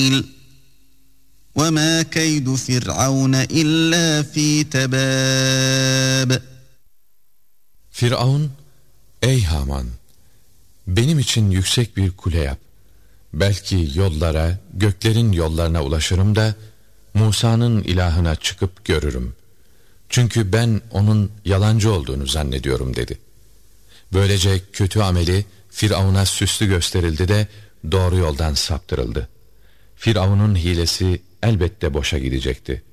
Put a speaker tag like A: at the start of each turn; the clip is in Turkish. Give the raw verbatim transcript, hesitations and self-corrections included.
A: وَمَا كَيْدُ فِرْعَوْنَ إِلَّا فِي تَبَابٍ.
B: Firavun, ey Haman, benim için yüksek bir kule yap. Belki yollara, göklerin yollarına ulaşırım da Musa'nın ilahına çıkıp görürüm. Çünkü ben onun yalancı olduğunu zannediyorum dedi. Böylece kötü ameli Firavun'a süslü gösterildi de doğru yoldan saptırıldı. Firavun'un hilesi elbette boşa gidecekti.